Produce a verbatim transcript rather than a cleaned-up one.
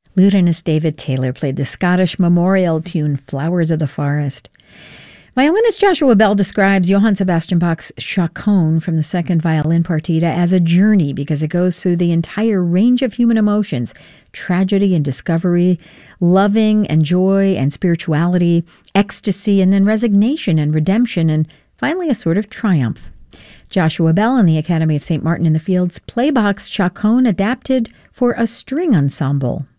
Lutenist David Taylor played the Scottish memorial tune Flowers of the Forest. Violinist Joshua Bell describes Johann Sebastian Bach's Chaconne from the second violin partita as a journey because it goes through the entire range of human emotions, tragedy and discovery, loving and joy and spirituality, ecstasy, and then resignation and redemption, and finally a sort of triumph. Joshua Bell and the Academy of Saint Martin in the Fields play Bach's Chaconne adapted for a string ensemble.